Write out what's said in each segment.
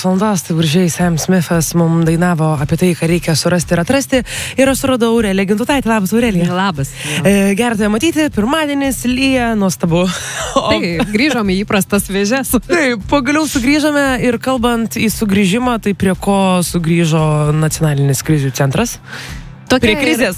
valandos, tai gražiai Sam Smithas mums dainavo apie tai, ką reikia surasti ir atrasti. Ir aš suradau Aureliją Gintutaitę. Labas, Aurelija. Labas. Gerą tave matyti, pirmadienis, lyja, nuostabu. Tai, grįžome į įprastas vėžes. Taip, pagaliau sugrįžome ir kalbant į sugrįžimą, tai prie ko sugrįžo Nacionalinis krizių centras? Prie krizės.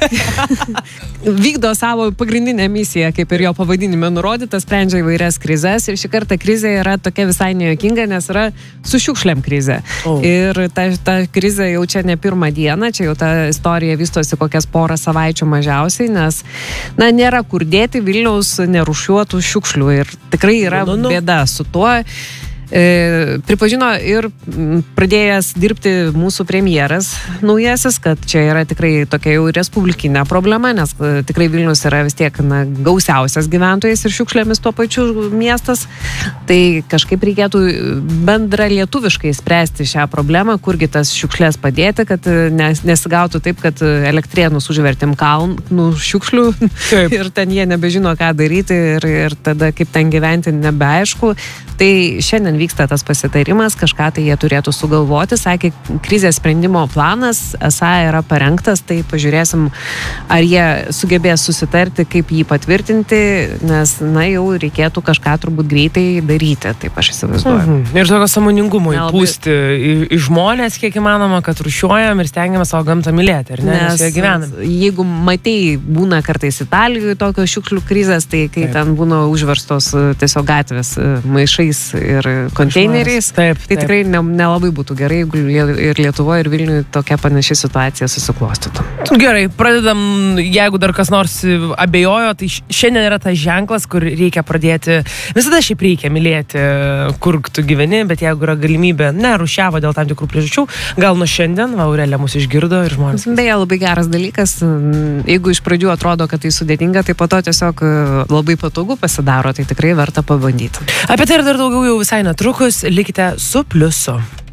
Vykdo savo pagrindinę misiją, kaip ir jo pavadinime nurodyta, sprendžia įvairias krizės. Ir šį kartą krizė yra tokia visai nejuokinga, nes yra su šiukšlėm krizė. Ir ta krizė jau čia ne pirmą dieną, čia jau ta istorija vystosi kokias porą savaičių mažiausiai, nes nėra kur dėti Vilniaus nerūšiuotų šiukšlių. Ir tikrai yra bėda su tuo. Pripažino ir pradėjęs dirbti mūsų premjeras naujasis, kad čia yra tikrai tokia jau respublikinė problema, nes tikrai Vilnius yra vis tiek gausiausias gyventojas ir šiukšlėmis tuo pačiu miestas. Tai kažkaip reikėtų bendra lietuviškai spręsti šią problemą, kurgi tas šiukšlės padėti, kad nesigautų taip, kad Elektrėnus užvertėm kalnų šiukšlių ir ten jie nebežino, ką daryti ir tada kaip ten gyventi nebeaišku. Tai šiandien vyksta tas pasitarimas, kažką tai jie turėtų sugalvoti. Sakė, krizės sprendimo planas esą yra parengtas, tai pažiūrėsim, ar jie sugebės susitarti, kaip jį patvirtinti, nes, jau reikėtų kažką turbūt greitai daryti, taip aš įsivaizduoju. Ir tokio sąmoningumo įpūsti į žmonės, kiek įmanoma, kad rūšiuojam ir stengiame savo gamtą mylėti, ar ne? Nes joje gyvenam. Jeigu matei, būna kartais Italijoje tokios šiukšlių krizės, tai kai ten būna užverstos tiesiog gatvės maišai ir konteineriais, tai tikrai nelabai būtų gerai, jeigu ir Lietuvoje, ir Vilniuje tokia panaši situacija susiklostytų. Gerai, pradedam, jeigu dar kas nors abejojo, tai šiandien yra tas ženklas, kur reikia pradėti, visada šiaip reikia mylėti, kur tu gyveni, bet jeigu yra galimybė, rūšiavo dėl tam tikrų priežasčių, gal nuo šiandien, Aurelija mus išgirdo ir žmonės. Beje, labai geras dalykas, jeigu iš pradžių atrodo, kad tai sudėtinga, tai po to tiesiog labai patogu pasidaro, tai tikrai verta pabandyti. Apie tai ir dar daugiau jau visai netrukus, likite su Pliusu.